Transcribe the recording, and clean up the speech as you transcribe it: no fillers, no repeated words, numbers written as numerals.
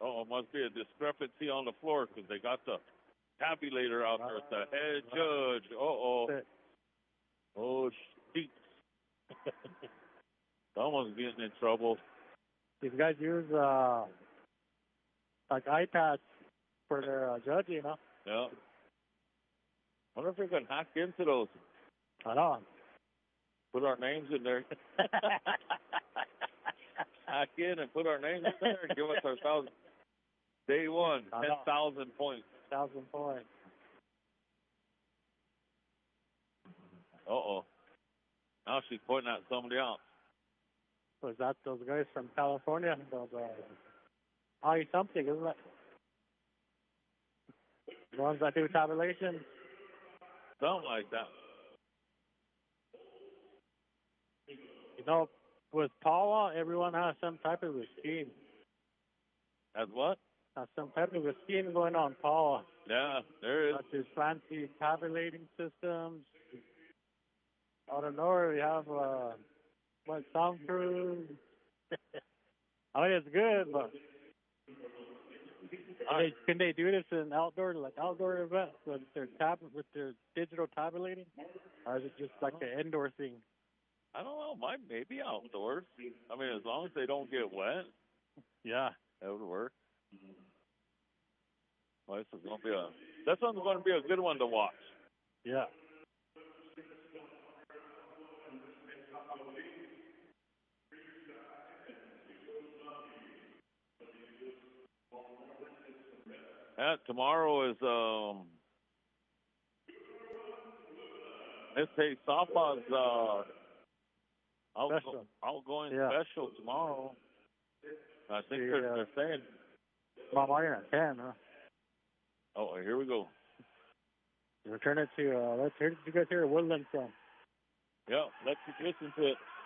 Oh, it must be a discrepancy on the floor because they got the tabulator out there at the head judge. Uh-oh. Oh, shit. Someone's getting in trouble. These guys use like iPads for their judging, you know? Yeah. I wonder if we can hack into those. I know. Put our names in there. Hack in and put our names in there and give us our 1,000. Day one, 10,000 points. 1,000 points. Uh-oh. Now she's pointing at somebody else. Was that those guys from California? Those something, isn't it? The ones that do tabulation? Something like that. You know, with Paula, everyone has some type of a scheme. Has what? Has some type of a scheme going on, Paula. Yeah, there is. Got these fancy tabulating systems. Out of nowhere, we have, sound crews. I mean, it's good, but can they do this in outdoor events with their digital tabulating? Or is it just like an indoor thing? I don't know. Maybe outdoors. I mean, as long as they don't get wet. Yeah. That would work. Well, this one's going to be a good one to watch. Yeah. Yeah, tomorrow is Miss Softball's outgoing special tomorrow. I think they're saying. Mom, I'm at 10, huh? Oh, here we go. Return it to, you guys hear Woodland from. Yeah, let's listen to it.